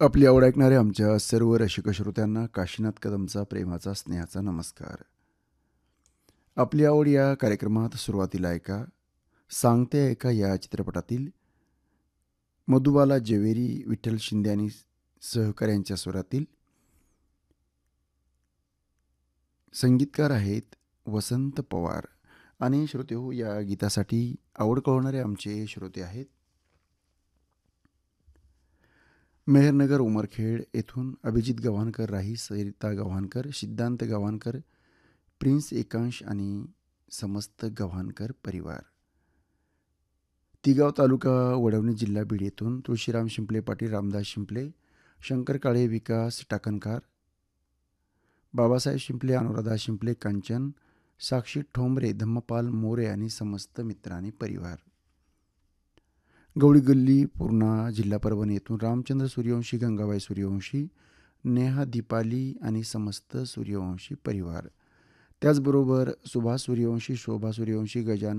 आपली आवड ऐकणाऱ्या आमच्या सर्व रसिक श्रोत्यांना काशीनाथ कदमचा प्रेमाचा स्नेहाचा नमस्कार. आपली आवड या कार्यक्रमात सुरुवातीला ऐका सांगते ऐका या चित्रपटातील मधुबाला जवेरी, विठ्ठल शिंदे आणि सहकाऱ्यांच्या स्वरातील संगीतकार आहेत वसंत पवार. आणि श्रोते हो, या गीतासाठी आवड कळवणारे आमचे श्रोते आहेत मेहरनगर उमरखेड येथून अभिजित गव्हाणकर, राही सरिता गव्हाणकर, सिद्धांत गव्हाणकर, प्रिन्स एकांश आणि समस्त गव्हाणकर परिवार. तिगाव तालुका वडवणी जिल्हा बीड येथून तुळशीराम शिंपले पाटील, रामदास शिंपले, शंकर काळे, विकास टाकणकार, बाबासाहेब शिंपले, अनुराधा शिंपले, कांचन, साक्षी ठोंबरे, धम्मपाल मोरे आणि समस्त मित्रांनी परिवार. गवळी गल्ली पूर्णा जिल्हा परभणी येथून रामचंद्र सूर्यवंशी, गंगाबाई सूर्यवंशी, नेहा दीपाली आणि समस्त सूर्यवंशी परिवार. त्याचबरोबर सुभाष सूर्यवंशी, शोभा सूर्यवंशी, गजानन